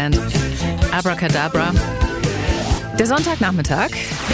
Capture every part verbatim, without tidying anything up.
Band. Abracadabra. Der Sonntagnachmittag.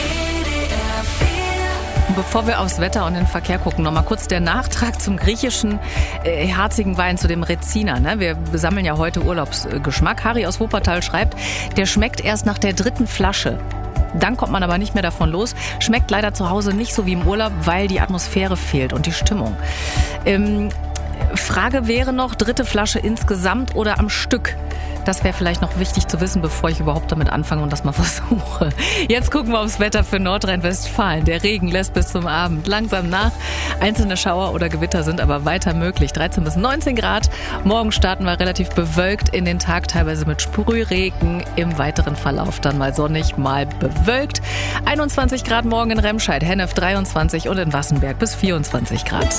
Bevor wir aufs Wetter und den Verkehr gucken, noch mal kurz der Nachtrag zum griechischen äh, herzigen Wein, zu dem Rezina. Ne? Wir sammeln ja heute Urlaubsgeschmack. Harry aus Wuppertal schreibt, der schmeckt erst nach der dritten Flasche. Dann kommt man aber nicht mehr davon los. Schmeckt leider zu Hause nicht so wie im Urlaub, weil die Atmosphäre fehlt und die Stimmung. Ähm, Frage wäre noch, dritte Flasche insgesamt oder am Stück? Das wäre vielleicht noch wichtig zu wissen, bevor ich überhaupt damit anfange und das mal versuche. Jetzt gucken wir aufs Wetter für Nordrhein-Westfalen. Der Regen lässt bis zum Abend langsam nach. Einzelne Schauer oder Gewitter sind aber weiter möglich. dreizehn bis neunzehn Grad. Morgen starten wir relativ bewölkt in den Tag, teilweise mit Sprühregen. Im weiteren Verlauf dann mal sonnig, mal bewölkt. einundzwanzig Grad morgen in Remscheid, Hennef dreiundzwanzig und in Wassenberg bis vierundzwanzig Grad.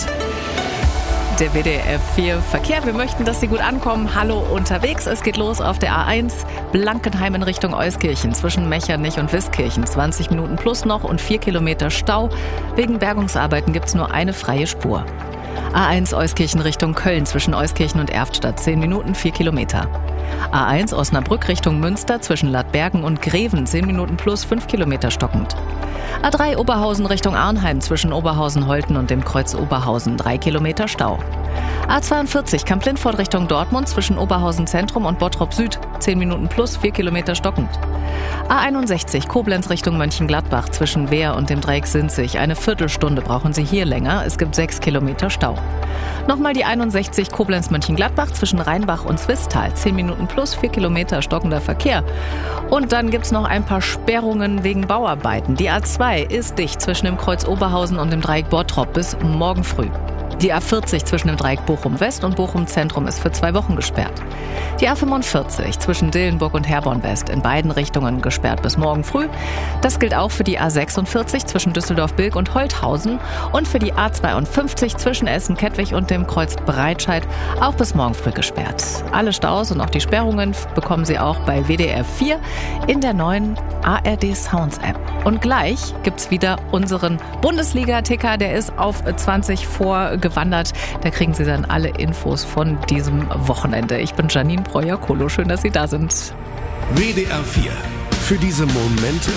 Der W D R vier Verkehr. Wir möchten, dass Sie gut ankommen. Hallo unterwegs. Es geht los auf der A eins Blankenheim in Richtung Euskirchen zwischen Mechernich und Wiskirchen. zwanzig Minuten plus noch und vier Kilometer Stau. Wegen Bergungsarbeiten gibt es nur eine freie Spur. A eins Euskirchen Richtung Köln zwischen Euskirchen und Erftstadt. zehn Minuten, vier Kilometer. A eins Osnabrück Richtung Münster zwischen Ladbergen und Greven. zehn Minuten plus, fünf Kilometer stockend. A drei Oberhausen Richtung Arnheim zwischen Oberhausen-Holten und dem Kreuz Oberhausen. drei Kilometer Stau. A zweiundvierzig Kamp-Lindfort Richtung Dortmund zwischen Oberhausen Zentrum und Bottrop Süd. zehn Minuten plus, vier Kilometer stockend. A einundsechzig Koblenz Richtung Mönchengladbach zwischen Wehr und dem Dreieck Sinzig. Eine Viertelstunde brauchen Sie hier länger. Es gibt sechs Kilometer Stau. Nochmal die einundsechzig Koblenz-Mönchengladbach zwischen Rheinbach und Zwistal. zehn Minuten plus, vier Kilometer stockender Verkehr. Und dann gibt's noch ein paar Sperrungen wegen Bauarbeiten. Die A zwei ist dicht zwischen dem Kreuz Oberhausen und dem Dreieck Bottrop bis morgen früh. Die A vierzig zwischen dem Dreieck Bochum West und Bochum Zentrum ist für zwei Wochen gesperrt. Die A fünfundvierzig zwischen Dillenburg und Herborn West in beiden Richtungen gesperrt bis morgen früh. Das gilt auch für die A sechsundvierzig zwischen Düsseldorf-Bilk und Holthausen und für die A zweiundfünfzig zwischen Essen-Kettwig und dem Kreuz Breitscheid auch bis morgen früh gesperrt. Alle Staus und auch die Sperrungen bekommen Sie auch bei W D R vier in der neuen A R D Sounds App. Und gleich gibt's wieder unseren Bundesliga-Ticker, der ist auf zwanzig vorgewandert. Da kriegen Sie dann alle Infos von diesem Wochenende. Ich bin Janine Breuer-Kolo, schön, dass Sie da sind. W D R vier. Für diese Momente,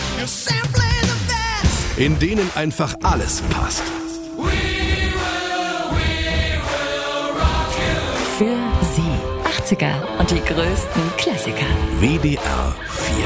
in denen einfach alles passt. Für Sie achtziger und die größten Klassiker. W D R vier.